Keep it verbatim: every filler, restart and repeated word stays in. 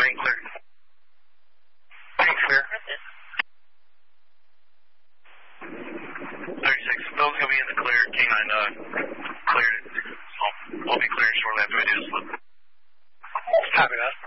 Being cleared. Being clear. thirty-six, Bill's going to be in the clear. K nine uh, cleared it. So we'll be clearing shortly after we do this. Copy that.